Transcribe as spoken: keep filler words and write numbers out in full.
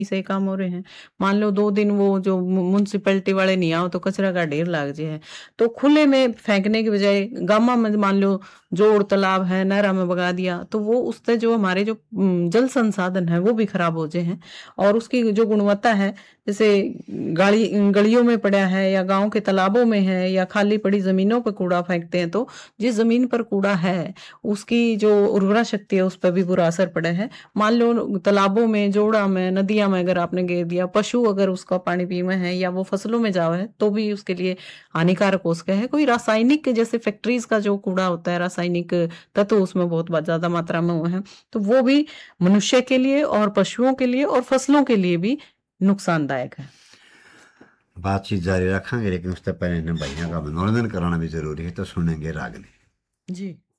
से काम हो रहे हैं। मान लो दो दिन वो जो म्यूनसिपैलिटी वाले नहीं आओ तो कचरा का ढेर लग जाए, तो खुले में फेंकने की बजाय गामा में मान लो जोड़ तालाब है नहरा में बगा दिया, तो वो उससे जो हमारे जो जल संसाधन है वो भी खराब हो जाए हैं। और उसकी जो गुणवत्ता है, जैसे गाड़ी गलियों में पड़ा है या गांव के तालाबों में है या खाली पड़ी जमीनों पर कूड़ा फेंकते हैं, तो जिस जमीन पर कूड़ा है उसकी जो उर्वरा शक्ति है उस पर भी बुरा असर पड़ा है। मान लो तालाबों में, जोड़ा में, नदिया में अगर आपने गिर दिया, पशु अगर उसका पानी पीवे है या वो फसलों में जावे है तो भी उसके लिए हानिकारक हो सके है। कोई रासायनिक जैसे फैक्ट्रीज का जो कूड़ा होता है, रासायनिक तत्व उसमें बहुत ज्यादा मात्रा में हुए हैं, तो वो भी मनुष्य के लिए और पशुओं के लिए और फसलों के लिए भी नुकसानदायक है। बातचीत जारी रखेंगे, लेकिन उससे पहले इन भैया का मनोरंजन कराना भी जरूरी है, तो सुनेंगे रागनी। जी।